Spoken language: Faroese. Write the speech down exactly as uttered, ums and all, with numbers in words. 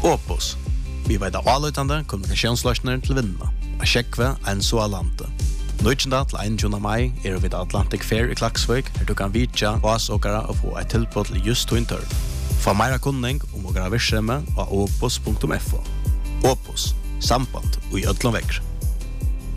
Opus. Vi vet av avløytende kommunikasjonsløsninger til vinnene. A sjekve en så alante. Nøytjenda til einogtjúgunda mai er vi Atlantic Fair i Klaksvik, her du kan vitja oss åkere og få et tilbud til just to intør. Få meira kunning om åkere virksomhet av opus punktum f o. Opus. Samband og i ødlom vekker.